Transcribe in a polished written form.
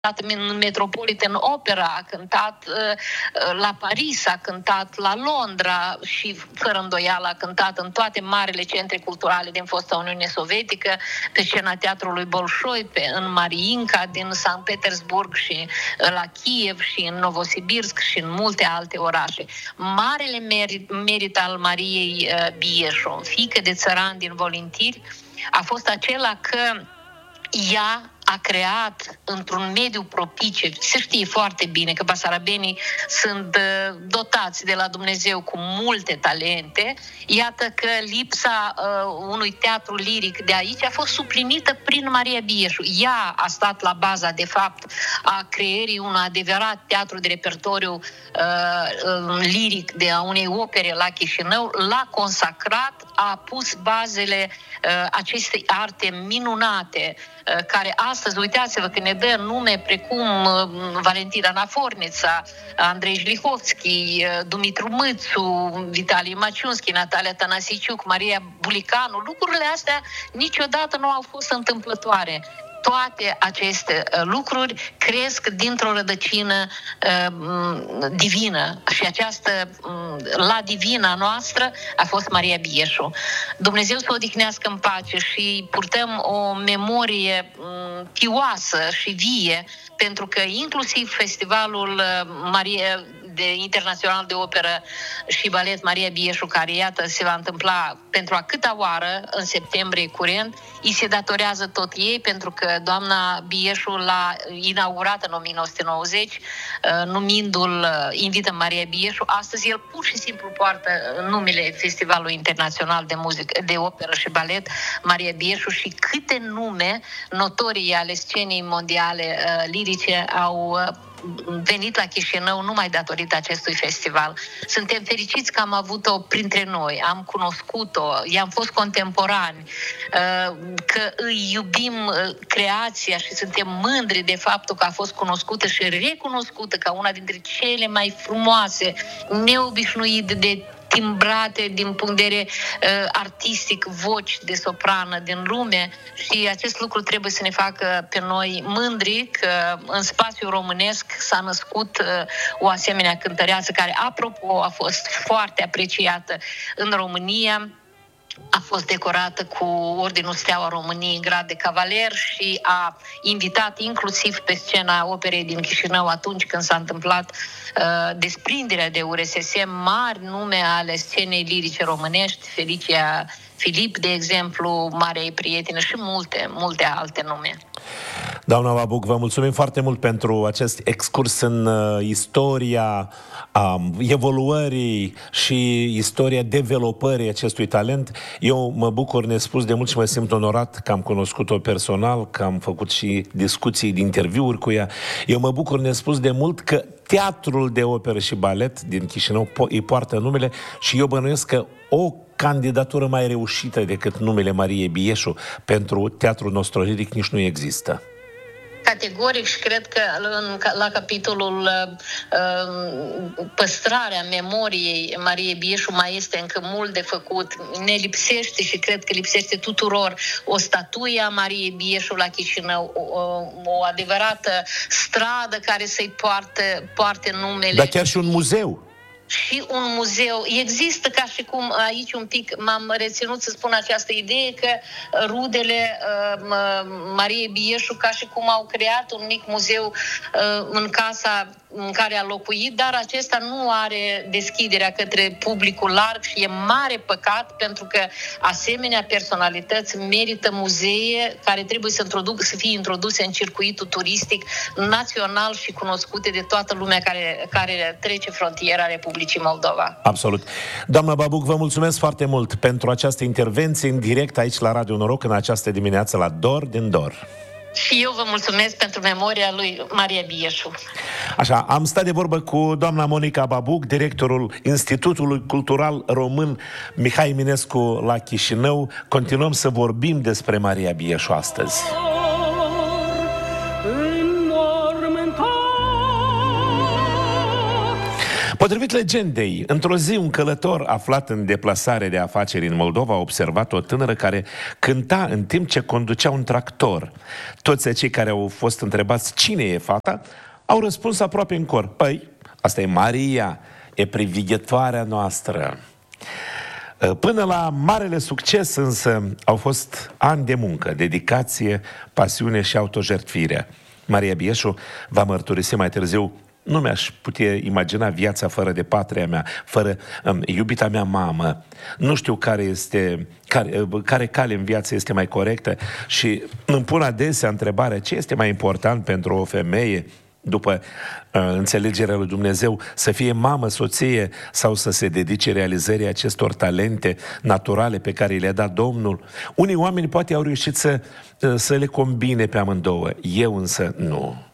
în Metropolitan Opera, a cântat la Paris, a cântat la Londra și, fără îndoială, a cântat în toate marile centre culturale din fosta Uniune Sovietică, pe scena Teatrului Bolșoi, în Mariinka din Sankt Petersburg și la Kiev și în Novosibirsk și în multe alte orașe. Marele merit al Mariei Bieșu, fiică de țăran din Volintiri, a fost acela că ea a creat într-un mediu propice. Se știe foarte bine că basarabenii sunt dotați de la Dumnezeu cu multe talente. Iată că lipsa unui teatru liric de aici a fost suplinită prin Maria Bieșu. Ea a stat la baza, de fapt, a creării unui adevărat teatru de repertoriu liric de a unei opere la Chișinău, l-a consacrat, a pus bazele acestei arte minunate, care astăzi, uitați-vă că ne dă nume precum Valentina Nafornița, Andrei Jlihovski, Dumitru Mâțu, Vitalie Maciunski, Natalia Tanasiciuc, Maria Bulicanu. Lucrurile astea niciodată nu au fost întâmplătoare. Toate aceste lucruri cresc dintr-o rădăcină divină și această la divina noastră a fost Maria Bieșu. Dumnezeu să o odihnească în pace și purtăm o memorie pioasă și vie, pentru că inclusiv festivalul internațional de operă și balet Maria Bieșu, care, iată, se va întâmpla pentru a câta oară în septembrie curent, îi se datorează tot ei, pentru că doamna Bieșu l-a inaugurat în 1990, numindu-l Invită Maria Bieșu. Astăzi el pur și simplu poartă numele Festivalului Internațional de Muzică, de Operă și Balet Maria Bieșu și câte nume notorii ale scenei mondiale lirice au venit la Chișinău numai datorită acestui festival. Suntem fericiți că am avut-o printre noi, am cunoscut-o, i-am fost contemporani, că îi iubim creația și suntem mândri de faptul că a fost cunoscută și recunoscută ca una dintre cele mai frumoase, neobișnuite de timbrate din punct de vedere artistic, voci de soprană din lume, și acest lucru trebuie să ne facă pe noi mândri că în spațiul românesc s-a născut o asemenea cântăreață care, apropo, a fost foarte apreciată în România. A fost decorată cu Ordinul Steaua României în grad de cavaler și a invitat inclusiv pe scena operei din Chișinău, atunci când s-a întâmplat desprinderea de URSS, mari nume ale scenei lirice românești, Felicia Filip, de exemplu, marea ei prietenă și multe alte nume. Doamna Babuc, vă mulțumim foarte mult pentru acest excurs în istoria evoluării și istoria dezvoltării acestui talent. Eu mă bucur nespus de mult și mă simt onorat că am cunoscut-o personal, că am făcut și discuții, interviuri cu ea. Eu mă bucur nespus de mult că Teatrul de Operă și Balet din Chișinău îi poartă numele și eu bănuiesc că o candidatură mai reușită decât numele Mariei Bieșu pentru teatrul nostru liric nici nu există. Categoric, și cred că la capitolul păstrarea memoriei Mariei Bieșu mai este încă mult de făcut. Ne lipsește și cred că lipsește tuturor o statuie a Mariei Bieșu la Chișinău, o adevărată stradă care să-i poarte numele. Dar chiar și un muzeu. Și un muzeu. Există, ca și cum aici un pic m-am reținut să spun această idee, că rudele Mariei Bieșu ca și cum au creat un mic muzeu în casa în care a locuit, dar acesta nu are deschiderea către publicul larg și e mare păcat, pentru că asemenea personalități merită muzee care trebuie să fie introduse în circuitul turistic național și cunoscute de toată lumea care trece frontiera Republicii Moldova. Absolut. Doamna Babuc, vă mulțumesc foarte mult pentru această intervenție în direct aici la Radio Noroc în această dimineață la Dor din Dor. Și eu vă mulțumesc pentru memoria lui Maria Bieșu. Așa, am stat de vorbă cu doamna Monica Babuc, directorul Institutului Cultural Român Mihai Eminescu la Chișinău. Continuăm să vorbim despre Maria Bieșu astăzi. Potrivit legendei, într-o zi un călător aflat în deplasare de afaceri în Moldova a observat o tânără care cânta în timp ce conducea un tractor. Toți cei care au fost întrebați cine e fata au răspuns aproape în cor: păi, asta e Maria, e privighetoarea noastră. Până la marele succes însă au fost ani de muncă, dedicație, pasiune și autojertfire. Maria Bieșu va mărturisi mai târziu: nu mi-aș putea imagina viața fără de patria mea, fără iubita mea mamă. Nu știu care cale în viață este mai corectă și îmi pun adesea întrebarea: ce este mai important pentru o femeie, după înțelegerea lui Dumnezeu, să fie mamă, soție sau să se dedice realizării acestor talente naturale pe care le-a dat Domnul? Unii oameni poate au reușit să le combine pe amândouă, eu însă nu.